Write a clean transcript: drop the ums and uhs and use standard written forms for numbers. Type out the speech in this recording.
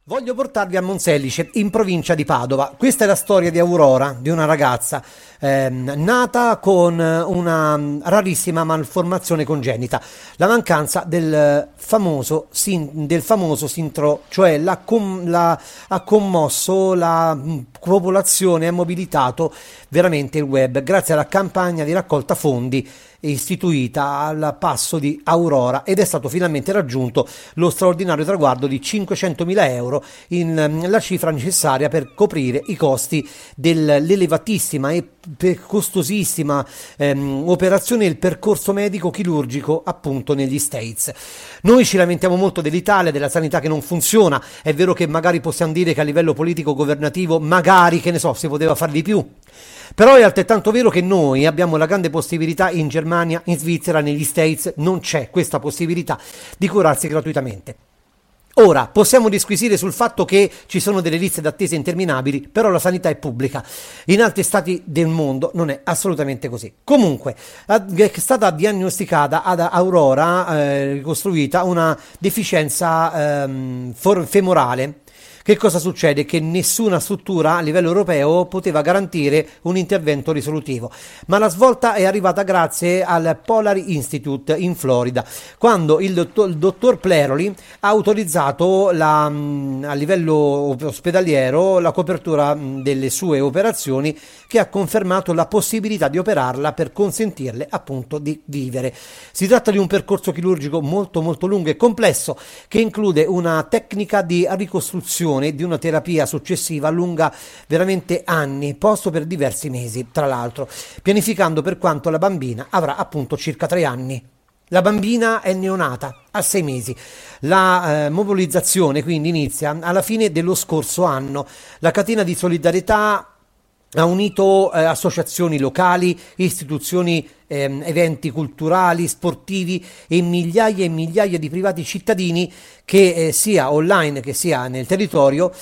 Voglio portarvi a Monselice, in provincia di Padova. Questa è la storia di Aurora, di una ragazza nata con una rarissima malformazione congenita, la mancanza del famoso sintro, cioè ha commosso la popolazione, ha mobilitato veramente il web grazie alla campagna di raccolta fondi istituita al passo di Aurora, ed è stato finalmente raggiunto lo straordinario traguardo di 500.000 euro, la cifra necessaria per coprire i costi dell'elevatissima e costosissima operazione del percorso medico chirurgico appunto negli States. Noi ci lamentiamo molto dell'Italia, della sanità che non funziona. È vero che magari possiamo dire che a livello politico governativo magari, che ne so, si poteva fare di più. Però è altrettanto vero che noi abbiamo la grande possibilità in Germania, in Svizzera, negli States non c'è questa possibilità di curarsi gratuitamente. Ora, possiamo disquisire sul fatto che ci sono delle liste d'attesa interminabili, però la sanità è pubblica. In altri stati del mondo non è assolutamente così. Comunque, è stata diagnosticata ad Aurora, ricostruita, una deficienza femorale. Che cosa succede? Che nessuna struttura a livello europeo poteva garantire un intervento risolutivo, ma la svolta è arrivata grazie al Polar Institute in Florida, quando il dottor Pleroli ha autorizzato a livello ospedaliero la copertura delle sue operazioni, che ha confermato la possibilità di operarla per consentirle appunto di vivere. Si tratta di un percorso chirurgico molto molto lungo e complesso, che include una tecnica di ricostruzione di una terapia successiva lunga veramente anni, posto per diversi mesi, tra l'altro, pianificando per quanto la bambina avrà appunto circa 3 anni. La bambina è neonata a 6 mesi. La mobilizzazione quindi inizia alla fine dello scorso anno. La catena di solidarietà ha unito associazioni locali, istituzioni, eventi culturali, sportivi e migliaia di privati cittadini che sia online che sia nel territorio